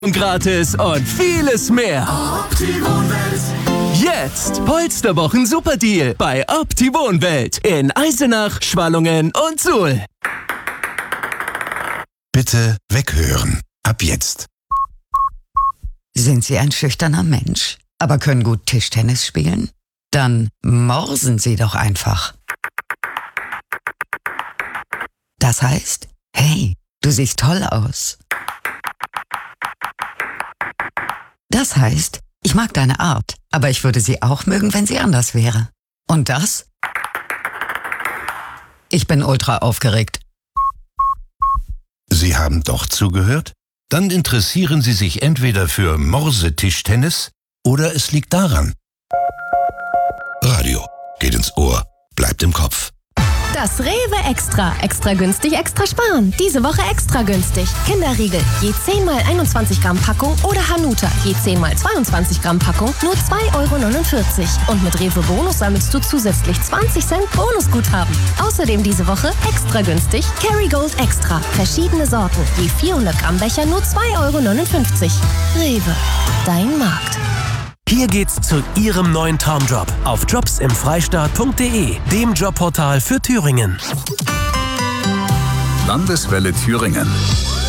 gratis und vieles mehr. Jetzt Polsterwochen Superdeal bei Opti-Wohnwelt in Eisenach, Schwallungen und Suhl. Bitte weghören. Ab jetzt. Sind Sie ein schüchterner Mensch, aber können gut Tischtennis spielen? Dann morsen Sie doch einfach. Das heißt, hey, du siehst toll aus. Das heißt, ich mag deine Art, aber ich würde sie auch mögen, wenn sie anders wäre. Und das? Ich bin ultra aufgeregt. Sie haben doch zugehört? Dann interessieren Sie sich entweder für Morsetischtennis oder es liegt daran. Radio geht ins Ohr, bleibt im Kopf. Das Rewe Extra. Extra günstig, extra sparen. Diese Woche extra günstig. Kinderriegel, je 10 x 21 Gramm Packung oder Hanuta, je 10 x 22 Gramm Packung, nur 2,49 €. Und mit Rewe Bonus sammelst du zusätzlich 20 Cent Bonusguthaben. Außerdem diese Woche extra günstig Kerrygold Extra. Verschiedene Sorten, je 400 Gramm Becher, nur 2,59 €. Rewe, dein Markt. Hier geht's zu Ihrem neuen Traumjob auf jobsimfreistaat.de, dem Jobportal für Thüringen. Landeswelle Thüringen.